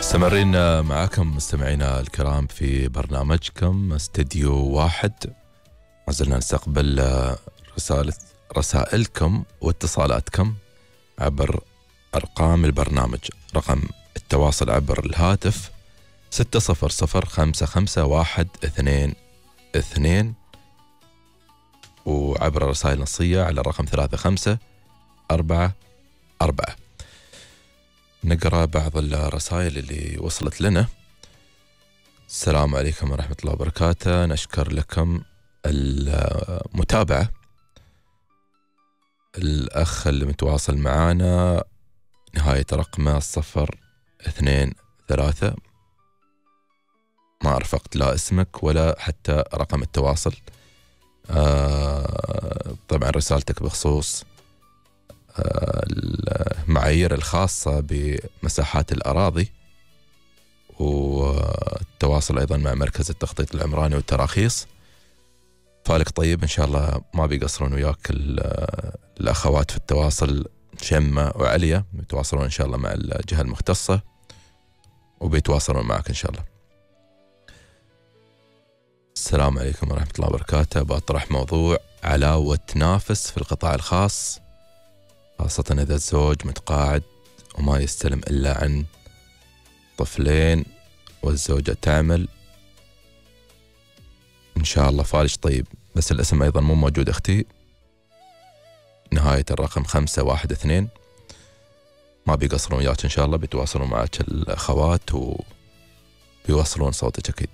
مستمرين معكم مستمعينا الكرام في برنامجكم استديو واحد. ما زلنا نستقبل رسائلكم واتصالاتكم عبر أرقام البرنامج. رقم التواصل عبر الهاتف 600551222 وعبر الرسائل النصية على الرقم 3544. نقرأ بعض الرسائل اللي وصلت لنا. السلام عليكم ورحمة الله وبركاته، نشكر لكم المتابعة. الأخ اللي متواصل معانا نهاية رقمه 023، ما رفقت لا اسمك ولا حتى رقم التواصل. طبعا رسالتك بخصوص المعايير الخاصة بمساحات الأراضي والتواصل أيضا مع مركز التخطيط العمراني والتراخيص. فالك طيب، إن شاء الله ما بيقصرون وياك الأخوات في التواصل، شمة وعليا يتواصلون إن شاء الله مع الجهة المختصة وبيتواصلون معك إن شاء الله. السلام عليكم ورحمة الله وبركاته. بأطرح موضوع علاوة نافس في القطاع الخاص، خاصة إذا الزوج متقاعد وما يستلم إلا عن طفلين والزوجة تعمل. إن شاء الله فالج طيب، بس الاسم أيضا مو موجود أختي، نهاية الرقم 512. ما بيقصرون وياك إن شاء الله، بيتواصلون معك الأخوات وبيوصلون صوتك أكيد.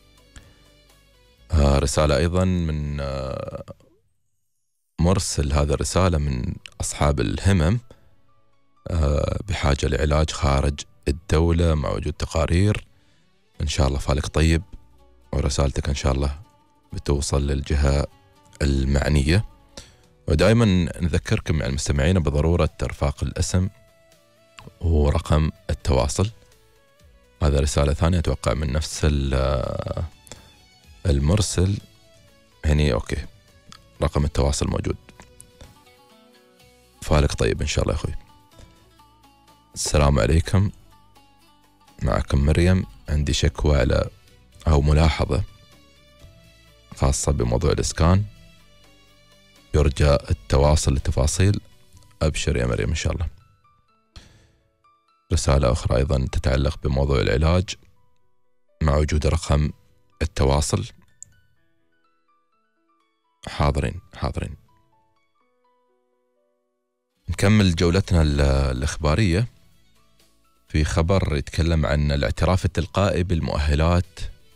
رسالة أيضا من مرسل هذا الرسالة من أصحاب الهمم، بحاجة لعلاج خارج الدولة مع وجود تقارير. إن شاء الله فالك طيب، ورسالتك إن شاء الله بتوصل للجهة المعنية. ودائما نذكركم يعني المستمعين بضرورة إرفاق الاسم ورقم التواصل. هذا رسالة ثانية أتوقع من نفس المرسل هني. أوكي، رقم التواصل موجود. فالك طيب إن شاء الله يا أخوي. السلام عليكم، معكم مريم. عندي شكوى على أو ملاحظة خاصة بموضوع الإسكان، يرجى التواصل للتفاصيل. أبشر يا مريم إن شاء الله. رسالة أخرى أيضا تتعلق بموضوع العلاج مع وجود رقم التواصل. حاضرين. نكمل جولتنا الإخبارية في خبر يتكلم عن الاعتراف التلقائي بالمؤهلات،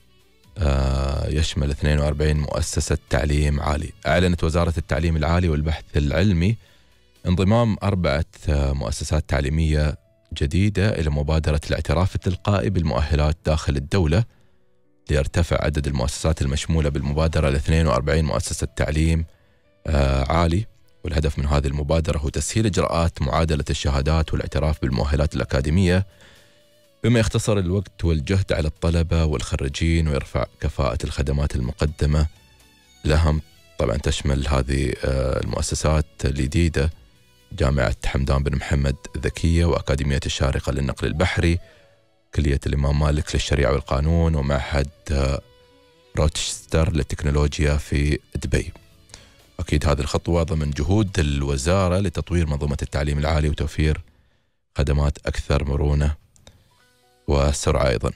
يشمل 42 مؤسسة تعليم عالي. أعلنت وزارة التعليم العالي والبحث العلمي انضمام 4 مؤسسات تعليمية جديدة إلى مبادرة الاعتراف التلقائي بالمؤهلات داخل الدولة، ليرتفع عدد المؤسسات المشمولة بالمبادرة ل 42 مؤسسة تعليم عالي. والهدف من هذه المبادرة هو تسهيل إجراءات معادلة الشهادات والاعتراف بالمؤهلات الأكاديمية، بما يختصر الوقت والجهد على الطلبة والخريجين ويرفع كفاءة الخدمات المقدمة لهم. طبعا تشمل هذه المؤسسات الجديدة جامعة حمدان بن محمد ذكية، وأكاديمية الشارقة للنقل البحري، كلية الإمام مالك للشريعة والقانون، ومعهد روتشستر للتكنولوجيا في دبي. أكيد هذه الخطوة ضمن جهود الوزارة لتطوير منظومة التعليم العالي وتوفير خدمات أكثر مرونة وسرعة. أيضا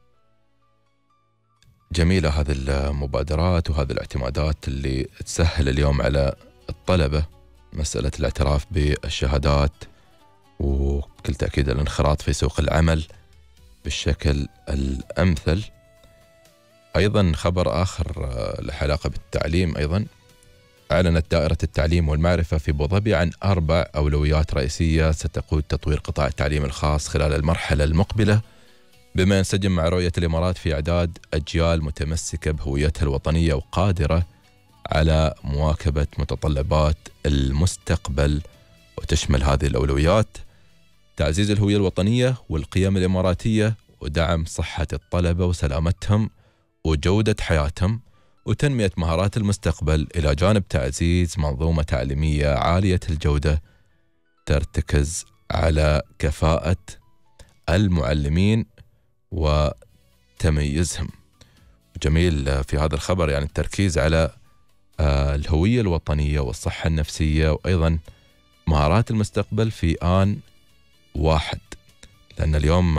جميلة هذه المبادرات وهذه الاعتمادات اللي تسهل اليوم على الطلبة مسألة الاعتراف بالشهادات، وبكل تأكيد الانخراط في سوق العمل بالشكل الأمثل. أيضا خبر آخر له علاقة بالتعليم. أيضا أعلنت دائرة التعليم والمعرفة في أبوظبي عن 4 أولويات رئيسية ستقود تطوير قطاع التعليم الخاص خلال المرحلة المقبلة، بما ينسجم مع رؤية الإمارات في إعداد أجيال متمسكة بهويتها الوطنية وقادرة على مواكبة متطلبات المستقبل. وتشمل هذه الأولويات تعزيز الهوية الوطنية والقيم الإماراتية، ودعم صحة الطلبة وسلامتهم وجودة حياتهم، وتنمية مهارات المستقبل، إلى جانب تعزيز منظومة تعليمية عالية الجودة ترتكز على كفاءة المعلمين وتميزهم. جميل في هذا الخبر يعني التركيز على الهوية الوطنية والصحة النفسية، وأيضا مهارات المستقبل في آن واحد. لأن اليوم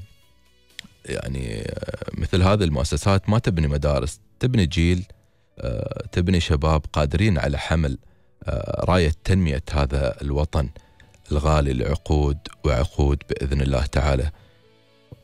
يعني مثل هذه المؤسسات ما تبني مدارس، تبني جيل، تبني شباب قادرين على حمل راية تنمية هذا الوطن الغالي لعقود وعقود بإذن الله تعالى.